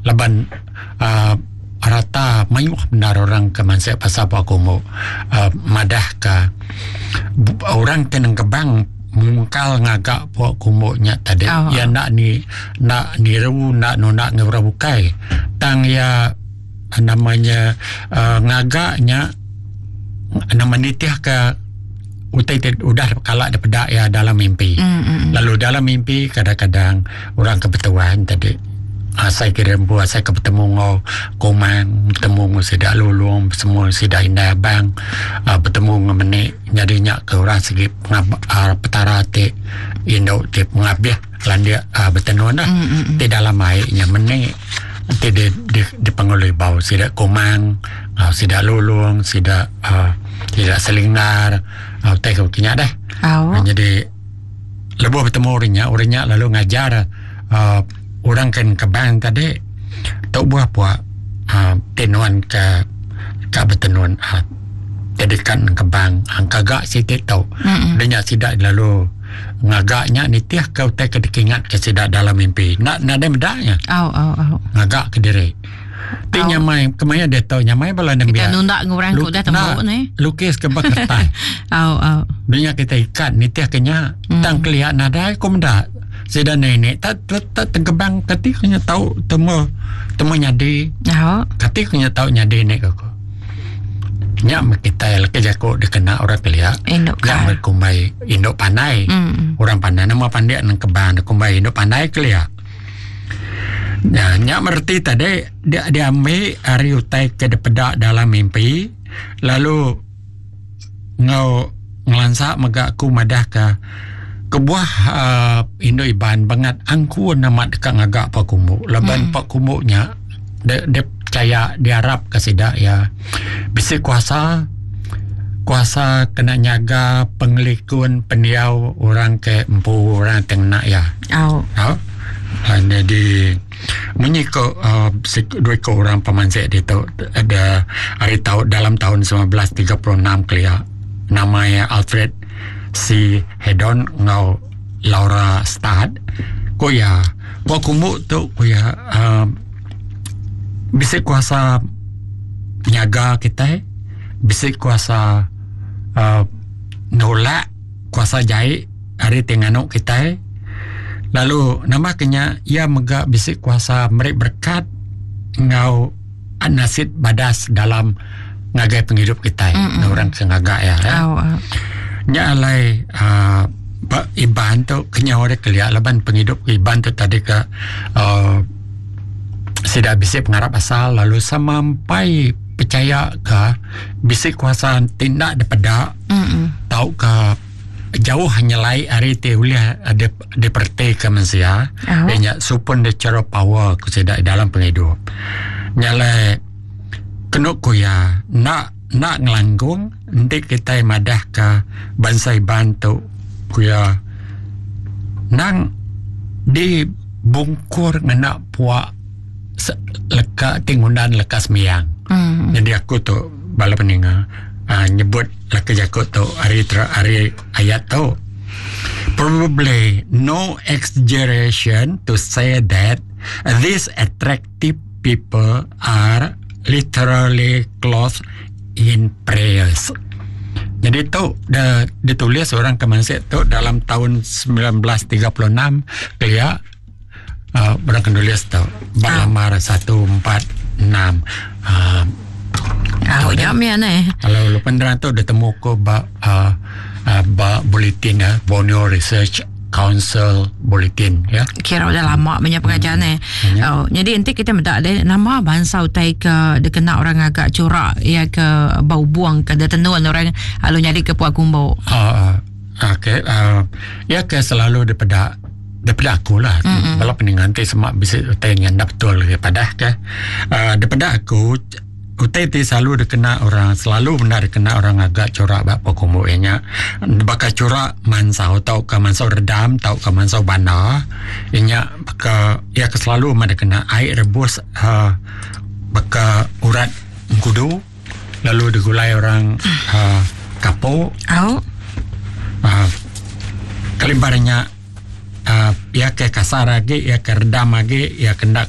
laban rata mayu benar orang ke manse pasal pakumo madah ka orang kenang kebang mungkal ngagak puak kumuknya tadi ya nak niru nak ngerabukai tang ya namanya ngagaknya nama nitih ke utai udah kalak daripada ya dalam mimpi. Lalu dalam mimpi kadang-kadang orang kebetulan tadi saya kirim buat saya bertemu ngau komang, bertemu ngau sidak lulung, semua sidak indah bang, bertemu ngau menik nyadinya ke orang segi petara te Indo te pengabih landia bertemu dah di dalam airnya menik di pengoleh bau sidak komang, sidak lulung, sidak selingar, te kau kinyak dah. Jadi lebuh bertemu orangnya lalu ngajar orang kan kebang tadi tak buah puak tenuan ke betenuan tedikan kebang kagak sidik tau dia sidak lalu ngagaknya nitiah kau tak kedekingat ke sidak dalam mimpi nak ada medaknya ngagak ke diri tapi nyamai kemana dia tahu nyamai bala nang biar kita nundak ngurang kau dah tembok ni lukis ke kertas dia kita ikat nitiah kenya tang kelihat nada kau mendak sedang nenek tak tengkebang ketiknya tahu temu nyadi ketiknya tahu nyadi nek aku nyak kita kerja kok dikena orang kelia nyak berkumbai indok pandai orang pandai nama pandai nang kebang kumbai indok pandai kelia nyak merti tadi dia ambil hari utai ke depedak dalam mimpi lalu ngau ngelansak maga aku madah ke kebuah Indo iban banget angku nama dekat ngagak pak kumuk leban pak kumuknya dia percaya diharap kesidak ya bisa kuasa kena nyaga pengelikun pendiau orang ke empu orang tengnak ya jadi menyiko dua orang pemansek dia tu ada hari tahun dalam tahun 1936 kelia namanya Alfred si Hedon ngau Laura Stad ko ya kumuk tu ko ya bisa kuasa nyaga kita bisa kuasa nolak kuasa jahit hari tenganuk kita lalu nama kenya ia mega bisa kuasa merik berkat ngau nasib badas dalam ngagai penghidup kita orang sengaga ya nya alai iban tu kenya orang kelia laban penghidup iban tu tadi ke sudah bisa pengarap asal lalu sampai percaya ke bisa kuasa tindak daripada tahu ke jauh hanya lai hari te uliah ada diperti ke manusia banyak supun de cara power ku sedak dalam penghidup nyalai kenuk ku ya nak ngelanggung nanti kita madah ke bansai bantu kuya nang di bungkur ngena puak leka tingunan lekas miang jadi aku tu bala peninga nyebut leka jakut tu hari ayat tu probably no exaggeration to say that these attractive people are literally clothed in prayers. Jadi tu ditulis orang Kemanset tu dalam tahun 1936 kelia orang kenulis tu berlamar 146 kalau lu pendran tu dia temu ko bulletin Borneo Research Council Bulletin ya. Kira udah lama banyak pengajian jadi nanti kita mendak ada nama bangsa utai ke dikena orang agak corak ya ke bau buang ke detenuan orang lalu nyari ke puak kumbau. Okey ya ke selalu daripada aku lah. Kalau peningan tu semak bisa utai yang betul daripada ke daripada aku utai ti selalu dikena orang agak corak bak pokoknya bakal corak mansau tau ke mansau redam tau ke mansau bana inya baka ya ke selalu ada kena air rebus baka urat kudu lalu digulai orang kapau kalimbarnya ya ke kasar lagi ya ke redam lagi ya kendak